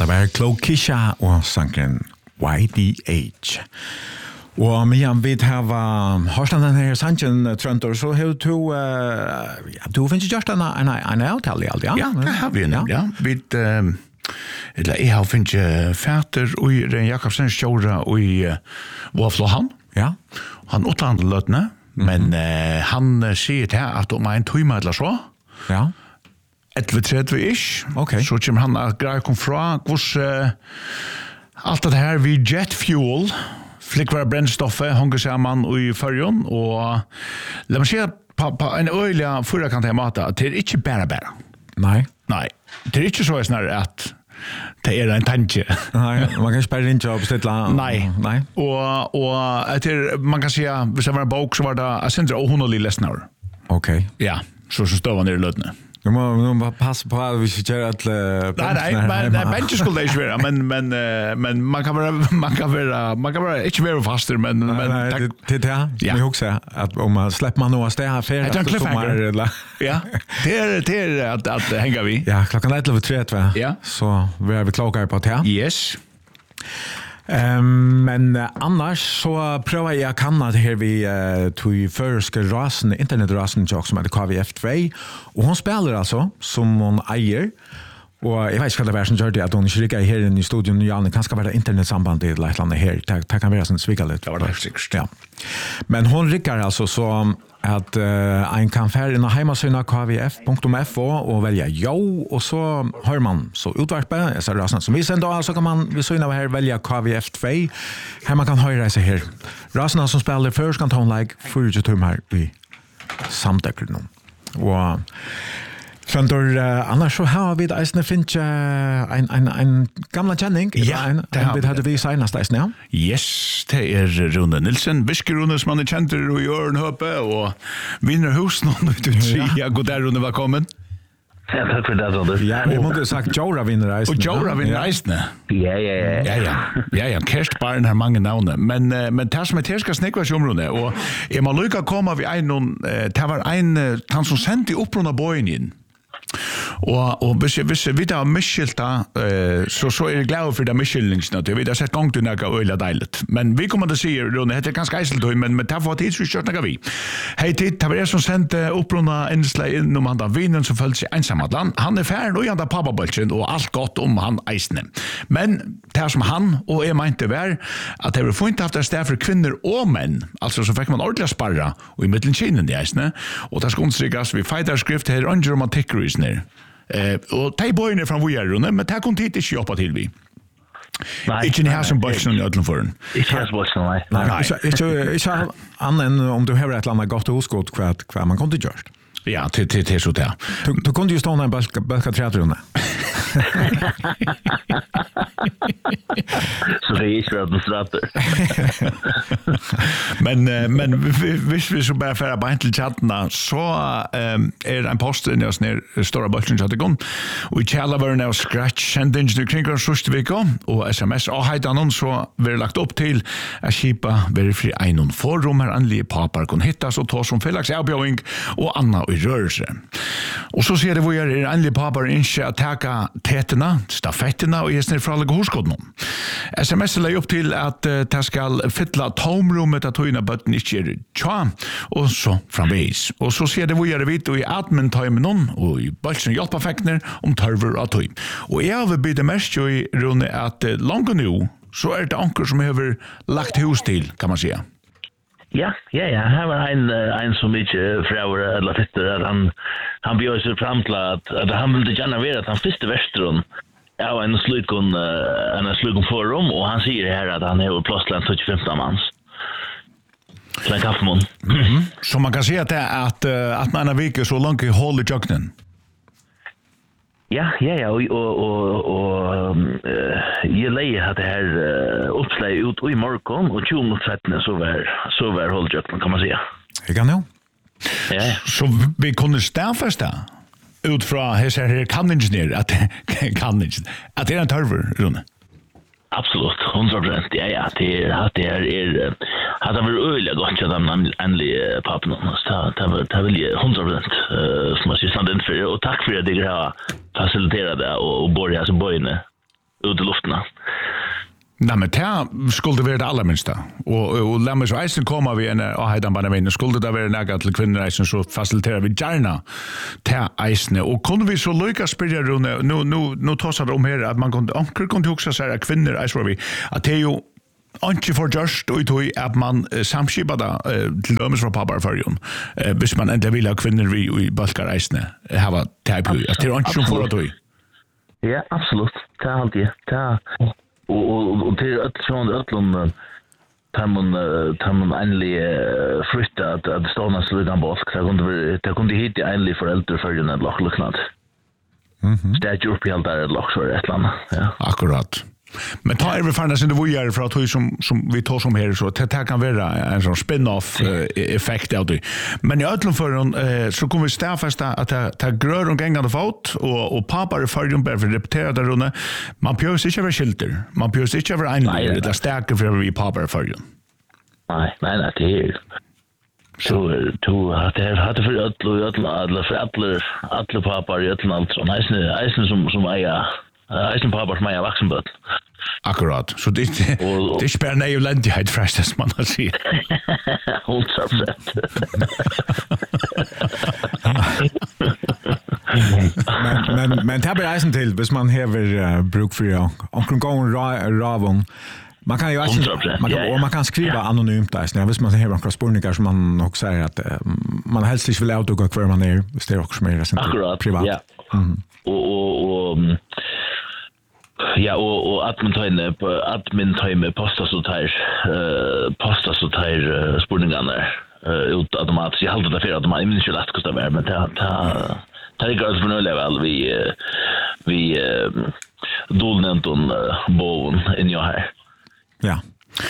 var Klokisha og sangen YDH. Og medan vi har hørt den her sangen, Trøntor, så har du finnes gjort en avtale i alt, ja? Ja, det har vi, ja. Jeg har finnet fæter og Ren Jakobsen Stjåra og Våflohan. Ja. Han utlandet løtene, men han sier til at om en tøyme eller så, ja. 11:30-ish, okay. Så kommer han at greie kom fra hvordan alt det her vi jet fuel, flikkvare brennstoffet, hunger sammen i førjen, og la meg si på en øyelig forakant her mat, det er ikke bare. Nei. Det er ikke så snarere at det er en tanke. Nei, man kan ikke bare ringe og bestille. Nei. Og etter, man kan si at hvis det var en bok, så var det jeg synes det 100 lesner. Ok. Ja, så stod han nede i løtene. Du må passe på at vi ikke gjør at Nei, bench skulle det ikke være, men man kan være ikke være faster, men Nei, det er det. Vi husker at om man slipper man noe sted her ferie. Det er en cliffhanger. Ja, det er at henger vi. Ja, 11:30. Ja. Så er vi klokkere på det. Yes. Men annars så prøver jeg å kanne det her vi tog førske rasen, internetrasen som heter KVF2, og hun spiller altså som hun eier, og jeg vet ikke hva det var som gjør det at hun ikke rikker her inne i studion, Janne, kan skal være internetsamband i et eller annet her, det kan være sånn svikket litt. Det var det sikkert. Ja. Men hun rikker altså så at en kan fære inn av heimasøyna kvf.fo og velge jo, og så hører man så utvarpet, jeg ser rasen som vi sender da, så kan man ved søyna her velge KVF2, her man kan høre seg her. Rasen som spiller først kan ta en like 40 timer i samdekker nå. Og Trøntor, annars så har vi eisene finnet en gamla kjenning. Ja, det har vi. Det hadde vi senest eisene, ja? Yes, det er Rune Nilsen, Viske-Rune som han er kjenter og i Ørenhøpe, og vinner hus noen ut og sier, ja, god der Rune, velkommen. Ja, takk for det, Rune. Ja, vi måtte sagt Jora vinner eisene. Og Jora vinner eisene. Ja. Kerstbaren har mange navne, men det som er terska snekva sjomrune, og jeg må lykka komme vi ein, det var ein, han som sendte opprunna bøyen inn, og hvis vi da har misskilta, så er jeg glad for det misskilningsene, vi har sett gang til noe øyla deiligt. Men vi kommer til å si, Rune, det er ganske eiseltøy, men det var tid så vi kjørt noe vi. Hei tid, det var jeg som sendte opprunna endelig inn om han da vinen som følte seg ensamt. Han er ferdig, og han da pappabolsen, og alt godt om han eisene. Men det som han og jeg mente var, at det var funnet haft et sted for kvinner og menn, altså så fikk man ordentlig sparra, og i middelen kinen de eisene, og det skal understrykkes, vi feitarskrift her, under romantikkeris ner. Og de bøyene fra vi er, men det kom tid ikke jobba til vi. Ikke ni her som bøysen i ødelen for den. Ikke her som bøysen, nei. Ikke annet enn om du har et eller annet godt hosgått hva man kunne gjøre. Ja, til så det. Du kunne jo stå en bølka treatrunne. Så det er ikke vært noen strater. Men hvis vi så bare færre beint til chattene, så er en post inni oss ned Stora Bølsen chattegon, og i kjælavøren er Scratch sendt ingeniør kring hver sørste viko, og SMS og heidanon så vi lagt opp til at kipa være fri einon forum her anlige papar kun hittas og ta som fellags avbjøving og anna i rørelse. Og så sier det hvor er anlige papar ikke at teka tetena, stafettena og gjesner fra alle hoskoden. SMS legger opp til at det skal fylla tomrummet at høyna bøtten ikke er tja, og så framveis. Og så sier det hvor er vidt og i admin-tøymen og i bølsen hjelpafektner om tørver og tøy. Og jeg har bytt mest jo i Rune at langt nå så er det anker som har lagt hus til, kan man säga. Ja. Her var en som ikke frøver eller fitter, at han bjør seg frem til at han ville gjerne være at han fyrste versteren av en slukon forum, og han sier her at han har plass til en 25 manns. Til en kaffemån. Så man kan si at det er at man har viket så langt i hål i tjøkkenen? Ja, og jeg leier at det her oppslag ut i morgen, og 20 minutter så var holdjøkken, kan man si. Jeg kan jo. Ja. Så vi kunne stafeste ut fra her kanningenier, at det er en tørver, Rune? Absolut, 100%. Ja, det hade varit öliga gott att de ändliga pappen. Det vill jag 100% som jag stand in för, och tack för att det har faciliterat det och börja som bojne. ut i luften. Nej, men det skulle være det aller minste. Og la meg så eisen komme vi en av heidan barnevinner. Skulle det være nægget til kvinnereisen, så fasiliterer vi gjerne til eisene. Og kunne vi så lykke spørre, Rune, nå tås det om her, at man kunne huske seg at kvinner, at det er jo ikke for just og tog at man samskipper det til dømes fra papparførgen, hvis man endelig vil ha kvinner i balkareisene, hava teipu. Det er ikke som for å tog. Ja, absolutt. Det er alltid. Og til sånn øtlund tar man endelig flytte at det står noe slugan bolsk. Det kunne hit i endelig foreldrefølgen et lokk luknad. Det er ikke oppi helt der et lokk, så er det et eller annet. Ja. Akkurat. Men ta vi fannas in det vojar för att hur som vi tar som här så det kan vara en sån spin-off effekt av det. Men i ödlom för så kommer vi stäfasta att ta grör och gängande fot och pappa för dem bara för repetera där runde. Man pjös inte över skilter. Man pjös inte över en eller stärker för vi pappa för dem. Nej, det är så du hade för ödlom för alla pappar i ödlom allt så nice som eisen pappa som är vuxenböt. Akkurat. Så det är bara nej och ländighet frästas man har sett. 100%. Men det är eisen till hvis man häver bruk för omkring gången ravon. Man kan ju man kan skriva anonymt där. Hvis man har några spårningar som man också säger att man helst inte vill outdoga kvar man är. Det är också mer privat. Ja. Ja, och admin time posta så tar spurningarna ut automatiskt. Jag håller det för att man inte lätt kostar mer, men det är gott för nu väl vi dolnenton boven in your hair. Ja.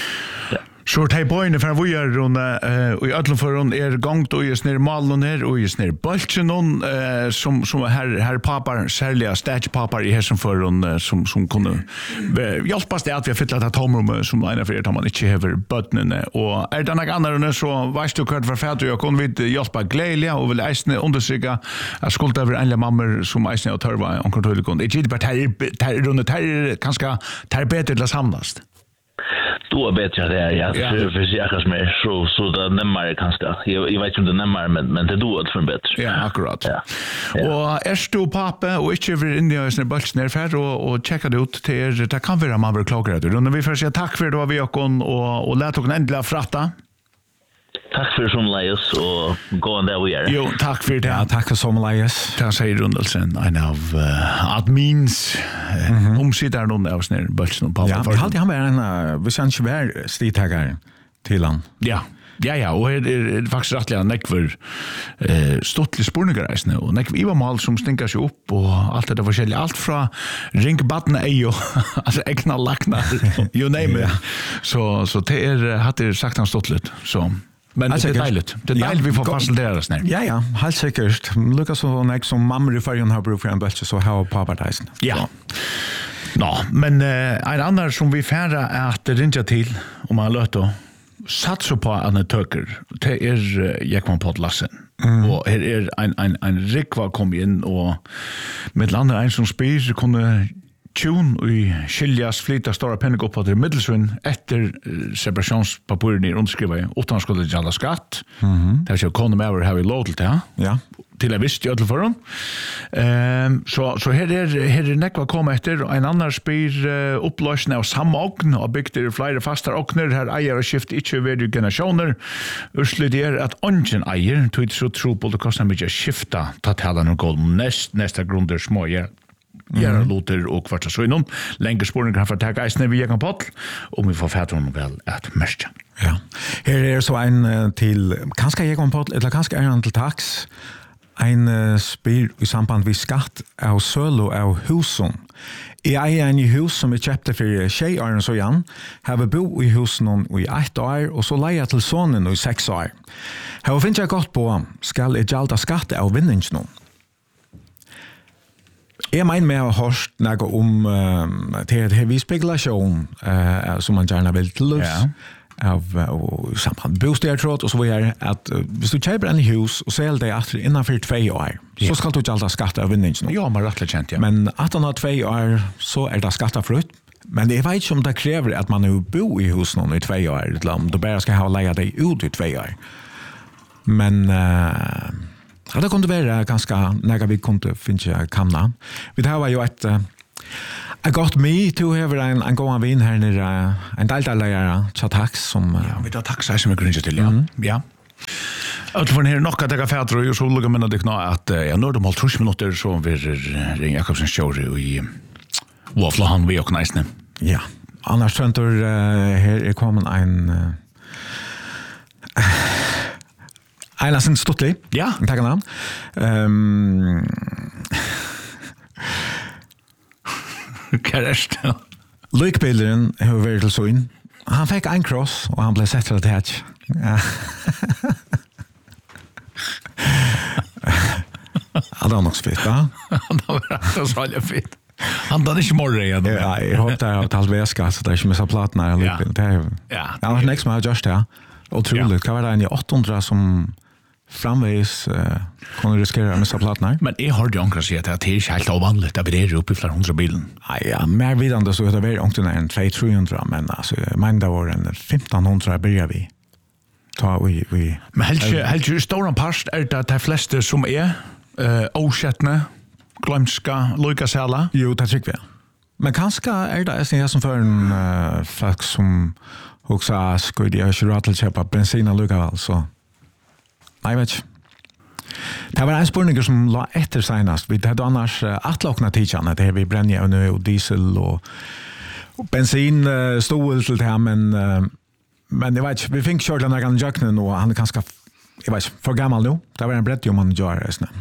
Så det här bøyene for vi er og i ødelen for hun gongt og i snir malen her og i snir bøltjen som her papar, særlig stætjepapar i hessen for hun som kunne hjelpast det at vi har fytlet av tomrummet som ene for at man ikke hever bøtnene og det nok andre så veist du hvert for fæt og jeg kunne vi hjelpa gledelig og vil eisne understrykka at skuldt over enlige mammer som eisne og tørva omkring tøylikon. Det er ikke bare det er bedre til å samlast. Då är bättre det ja för sig akkurat mer så det nämmer kanske. Jag vet inte om det nämmer men det då är för bättre. Ja, akkurat. Ja. Och är du pappa och inte över in i sin bultner för och checka det ut till det kan vara man vill klaga det. Och vi får säga tack för det var vi och låt oss ändla fratta. Tack för som Laius och gå där vi är. Jo, tack för det. Ja, tack som Laius. Det säger Rundelsen en av admins omsitter någon av snär bulten och pappa. Ja, jag hade han var en vi sen svär stitagare till han. Ja, och det faktiskt rättliga nekver stottlig spurningareisne och nekver ivamal som stinkar sig upp och allt det forskjellige. Allt fra ringbattene ejo, alltså egna laknar, you name it. Så det hade sagt han stottligt, så... Men det är dejligt. Det är dejligt vi får facilitera det snart. Ja, helt säkert. Lukas och Nick som mammor i färgen har bruk för en bättre så har pappa dejsen. Ja. Men en annan som vi färra är att det rinja till om man löt då satsa på en töker. Det är Jekman Podlassen. Och här är en rikva kom in och med andra en som spyr kunde tjun i skiljas flytta stora penning upp på det middelsvinn efter separationspapuren i underskriva utan skulle jalla skatt. Det är så konom över här i lov till det. Ja. Till jag visste jag för dem. Så här är nekva komma efter en annan spyr upplösning av samma ogn och bygger flera fastar ogner här eier och skift inte över generationer. Urslut är att ungen eier tog så tro på det kostar mycket skifta ta tala och gå nästa grunder små Gjera låter och kvarta så inom. Längre spåren kan få ta eisne via kan podd och vi får fäta honom väl att märka. Ja. Här är så en till kanske jag kan podd eller kanske en till tax. En spyr i samband med skatt av sölo av husen. I en hus som vi köpte för tjejaren så igen har vi bo i husen i 1 år och så leja till sonen i 6 år. Här finns jag gott på skall jag gälda skatt av vinningen. Jeg mener med å ha hørt noe om det vi spekulation som man gjerne vil til oss. av samband bostäder och så vidare att hvis du köper en hus och säljer det efter innanför 2 år så ska du inte alltid skatta av vinningen. Ja, man rättligt känt, ja. Men att han har 2 år så är det skattefritt. Men det vet inte om det kräver att man nu bor i hus någon i 2 år eller om du bara ska ha lägga dig ut i 2 år. Men ja, det kunde vara ganska när vi kunde finna kamna. Vi har ju ett I got me to have en gång vin här nere en deltalägare Chatax som ja, vi tar taxa som är grund till ja. Ja. Att från här nocka ta fäder och så lugga men det knä att jag når de håll 30 minuter så vi ring Jakobsen show i Waffle han vi och nice. Ja. Annars center här är kommen en Einar sin Stuttli. Ja. Tack namn. Karest. Lykbilderen har vært til sånn. Han fikk en cross, og han ble sett til et hatch. Ja. Ja, det var nok så fint, da. Det var så veldig fint. Han tar ikke morgen igjen. Ja, jeg håper det har talt væska, så det er ikke mye platen her. Ja, det er nek som har gjort det, ja. Otroligt. Hva var det en i 800 som framvis kunne riskere å missa platen her? Men jeg har det ångre å si at det er ikke helt avvanlig at vi er oppe i flere 100 bilen. Nei, ja, mer vidande så er det vært ångre enn 200-300, men altså, jeg mener det var en 1500 byrja vi. Men helt ikke stor part er det de fleste som er åsettende, glømska, lojkasela? Jo, det tykker vi. Men kanskje er det jeg som for en folk som også skulle de ikke råd til å kjøpe bensin og lukkevel, så nei, jeg vet ikke. Det var en spørning som la etter senest. Vi hadde annars atlåkna tidskjene, det vi brenner og diesel og bensin stod til det, men jeg vet ikke, vi fikk kjørt den der jøkkenen, og han er ganske, jeg vet ikke, for gammel nå. Det var en brett jo man gjør det, sånn.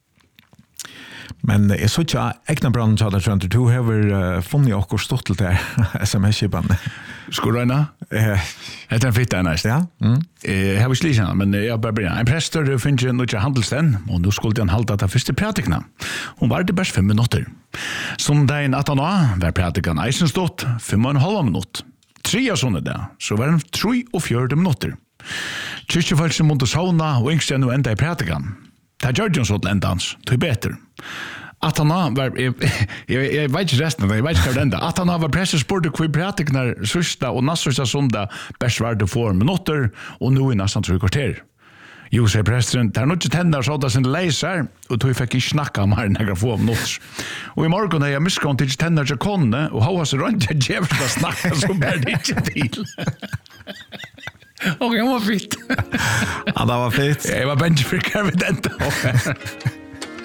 Men jeg så ikke egna brannen til at du har funnet okkur stått til det SMS-kipen. Skulle du øyne? Det er en fitt ennest. Ja. Jeg har visst lyst, men jeg bare begynner. En prester finner noe handelssten, og nå skulle han halda til første pratikna. Hun var det bare 5 minutter. Som dagen 18 år var pratikan Eisenstått 5,5 minutter. 3 av sånne det, så var den 43 minutter. Kyrkjefalsen måtte sauna og yngste nå enda i pratikan. Det gjør jo sånn endans, det er bedre. At han var, jeg vet ikke resten av det, jeg vet ikke hva det enda. At han var presset spurte hva pratikner sørsta og nassørsta sondag best var det 4 minutter, og nå er nesten 3 kvarter. Jo, sier presteren, det er noe ikke tenner så da sin leiser, og tog fikk ikke snakka om her når få minutter. Og i morgen er jeg miskommet til ikke tenner til kone, og hva så rundt jeg djevst å snakka, så blir det ikke til. Og det var fint. Ja, det var fint. Jeg var benchfrikker ved den.